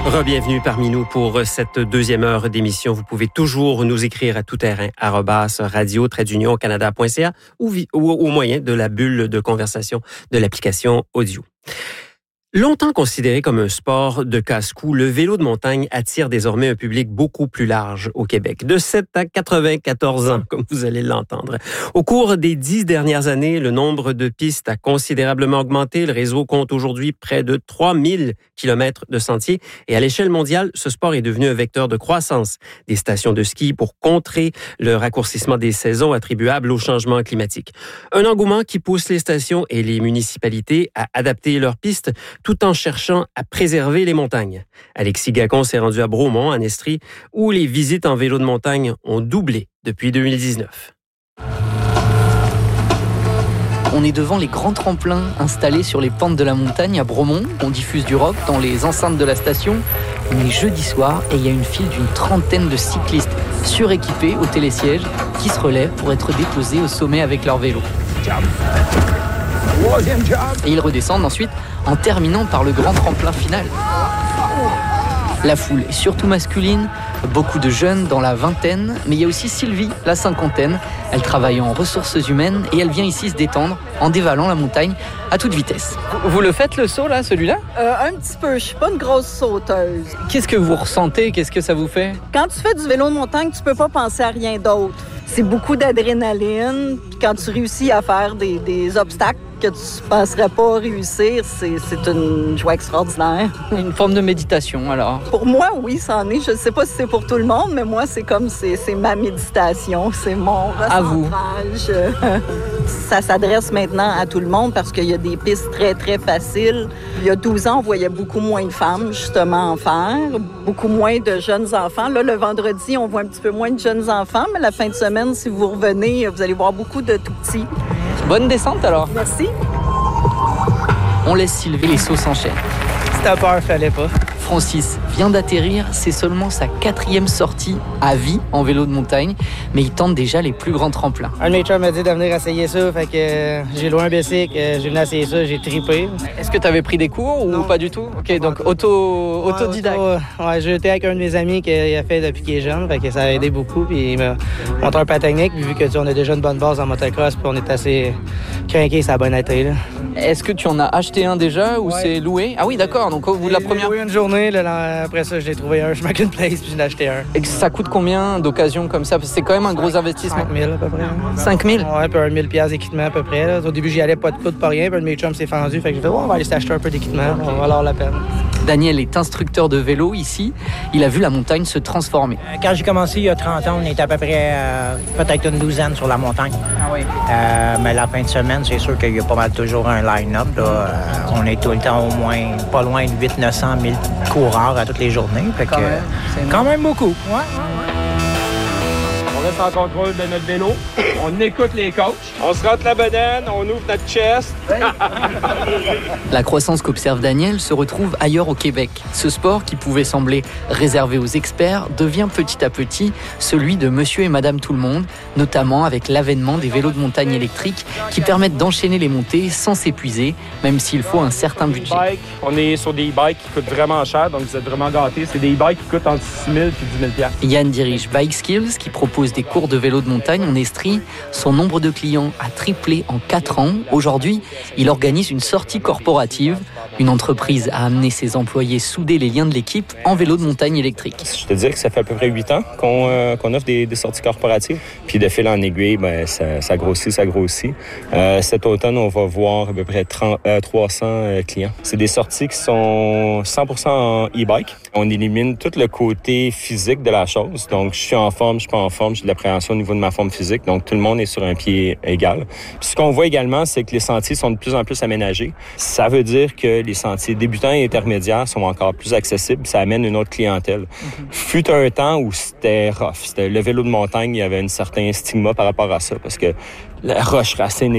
Bienvenue parmi nous pour cette deuxième heure d'émission. Vous pouvez toujours nous écrire à toutterrain@radio-canada.ca ou au moyen de la bulle de conversation de l'application audio. Longtemps considéré comme un sport de casse-cou, le vélo de montagne attire désormais un public beaucoup plus large au Québec, de 7 à 94 ans, comme vous allez l'entendre. Au cours des 10 dernières années, le nombre de pistes a considérablement augmenté. Le réseau compte aujourd'hui près de 3000 kilomètres de sentiers. Et à l'échelle mondiale, ce sport est devenu un vecteur de croissance des stations de ski pour contrer le raccourcissement des saisons attribuables au changement climatique. Un engouement qui pousse les stations et les municipalités à adapter leurs pistes tout en cherchant à préserver les montagnes. Alexis Gacon s'est rendu à Bromont, en Estrie, où les visites en vélo de montagne ont doublé depuis 2019. On est devant les grands tremplins installés sur les pentes de la montagne à Bromont. On diffuse du rock dans les enceintes de la station. On est jeudi soir et il y a une file d'une trentaine de cyclistes suréquipés au télésiège qui se relèvent pour être déposés au sommet avec leur vélo. Et ils redescendent ensuite en terminant par le grand tremplin final. La foule est surtout masculine, beaucoup de jeunes dans la vingtaine, mais il y a aussi Sylvie, la cinquantaine. Elle travaille en ressources humaines et elle vient ici se détendre en dévalant la montagne à toute vitesse. Vous le faites le saut là, celui-là ? Un petit peu, je suis pas une grosse sauteuse. Qu'est-ce que vous ressentez ? Qu'est-ce que ça vous fait ? Quand tu fais du vélo de montagne, tu peux pas penser à rien d'autre. C'est beaucoup d'adrénaline. Puis quand tu réussis à faire des obstacles que tu penserais pas réussir, c'est une joie extraordinaire. Une forme de méditation alors ? Pour moi, oui, ça en est. Je sais pas si c'est pour tout le monde, mais moi, c'est comme c'est ma méditation, c'est mon recentrage. Ça s'adresse maintenant à tout le monde parce qu'il y a des pistes très, très faciles. Il y a 12 ans, on voyait beaucoup moins de femmes, justement, en faire. Beaucoup moins de jeunes enfants. Là, le vendredi, on voit un petit peu moins de jeunes enfants, mais la fin de semaine, si vous revenez, vous allez voir beaucoup de tout-petits. Bonne descente alors. Merci. On laisse Sylvie, les sauts s'enchaînent. Si t'as peur, fallait pas. Francis vient d'atterrir, c'est seulement sa 4e sortie à vie en vélo de montagne, mais il tente déjà les plus grands tremplins. Un de mes chums m'a dit de venir essayer ça, fait que j'ai loué un bicycle, j'ai venu essayer ça, j'ai trippé. Est-ce que tu avais pris des cours ou pas du tout? Ok, donc autodidacte. Ouais, j'ai été avec un de mes amis qui a fait depuis qu'il est jeune, fait que ça a aidé beaucoup, puis il m'a monté un pas technique, puis vu que on a déjà une bonne base en motocross, puis on est assez craqués, ça a bien été, là. Est-ce que tu en as acheté un déjà ou c'est loué? Ah oui, d'accord, donc au bout de la première... J'ai loué une journée, là, après ça, je l'ai trouvé un, je marque une place, puis j'en ai acheté un. Et ça coûte combien d'occasions comme ça? Parce que c'est quand même un gros investissement. 5 000 à peu près. 5 000? Ouais, puis 1 000 $ d'équipement à peu près. Là. Au début, j'y allais pas de coude, pas rien, puis un de mes chums s'est fendu, fait que j'ai dit, on va aller s'acheter un peu d'équipement, on va avoir la peine. Daniel est instructeur de vélo ici. Il a vu la montagne se transformer. Quand j'ai commencé il y a 30 ans, on était à peu près peut-être une douzaine sur la montagne. Ah oui. Mais la fin de semaine, c'est sûr qu'il y a pas mal toujours un line-up. Là. On est tout le temps au moins pas loin de 800-900 000 coureurs à toutes les journées. Fait que, quand même beaucoup. Ouais. On reste en contrôle de notre vélo. On écoute les coachs. On se rentre la bedaine, on ouvre notre chest. La croissance qu'observe Daniel se retrouve ailleurs au Québec. Ce sport, qui pouvait sembler réservé aux experts, devient petit à petit celui de monsieur et madame tout le monde, notamment avec l'avènement des vélos de montagne électriques qui permettent d'enchaîner les montées sans s'épuiser, même s'il faut un certain budget. On est sur des e-bikes qui coûtent vraiment cher, donc vous êtes vraiment gâtés. C'est des e-bikes qui coûtent entre 6 000 et 10 000 $. Yann dirige Bike Skills, qui propose des cours de vélo de montagne en Estrie. Son nombre de clients a triplé en 4 ans. Aujourd'hui, il organise une sortie corporative. Une entreprise a amené ses employés souder les liens de l'équipe en vélo de montagne électrique. Je te dirais que ça fait à peu près 8 ans qu'on offre des sorties corporatives. Puis de fil en aiguille, ça grossit. Cet automne, on va voir à peu près 300 clients. C'est des sorties qui sont 100% en e-bike. On élimine tout le côté physique de la chose. Donc, je suis en forme, je suis pas en forme, j'ai de l'appréhension au niveau de ma forme physique. Donc, tout le monde est sur un pied égal. Puis, ce qu'on voit également, c'est que les sentiers sont de plus en plus aménagés. Ça veut dire que les sentiers débutants et intermédiaires sont encore plus accessibles. Ça amène une autre clientèle. Fut un temps où c'était rough. Le vélo de montagne, il y avait un certain stigma par rapport à ça parce que la roche racine